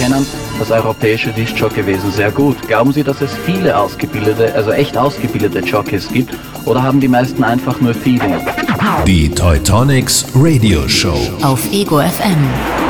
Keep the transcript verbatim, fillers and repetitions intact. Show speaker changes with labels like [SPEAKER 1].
[SPEAKER 1] kennen das europäische Diskjockeywesen sehr gut. Glauben Sie, dass es viele ausgebildete, also echt ausgebildete Jockeys gibt, oder haben die meisten einfach nur Feeling?
[SPEAKER 2] Die Teutonics Radio Show
[SPEAKER 3] auf Ego F M.